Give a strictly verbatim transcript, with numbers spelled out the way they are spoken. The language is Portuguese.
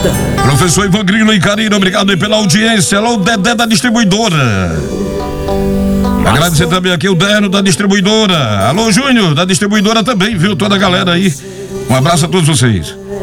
Professor Ivan Grilo e Karina, obrigado aí pela audiência. Alô, Dedé da distribuidora. Agradecer também aqui o Derno da distribuidora. Alô, Júnior da distribuidora também, viu? Toda a galera aí. Um abraço a todos vocês.